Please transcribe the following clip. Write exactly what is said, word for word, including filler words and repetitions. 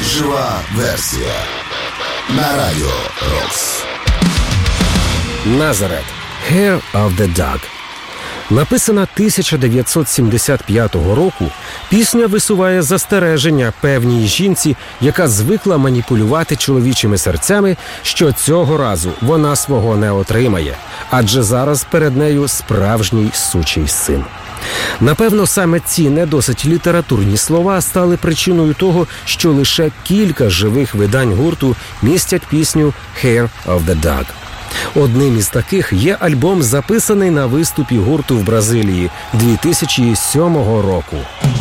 Жива версія на Радіо Рокс. Назарет. Hair of the Dog. Написана тисяча дев'ятсот сімдесят п'ятого року, пісня висуває застереження певній жінці, яка звикла маніпулювати чоловічими серцями, що цього разу вона свого не отримає, адже зараз перед нею справжній сучий син. Напевно, саме ці не досить літературні слова стали причиною того, що лише кілька живих видань гурту містять пісню «Hair of the Dog». Одним із таких є альбом, записаний на виступі гурту в Бразилії дві тисячі сьомого року.